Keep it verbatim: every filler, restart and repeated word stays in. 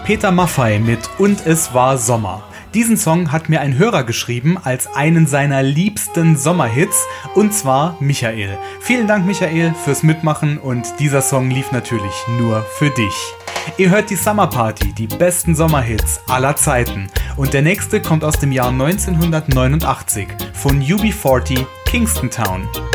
Peter Maffay mit Und es war Sommer. Diesen Song hat mir ein Hörer geschrieben als einen seiner liebsten Sommerhits, und zwar Michael. Vielen Dank, Michael, fürs Mitmachen, und dieser Song lief natürlich nur für dich. Ihr hört die Summer Party, die besten Sommerhits aller Zeiten. Und der nächste kommt aus dem Jahr neunzehnhundertneunundachtzig von U B vierzig, Kingston Town.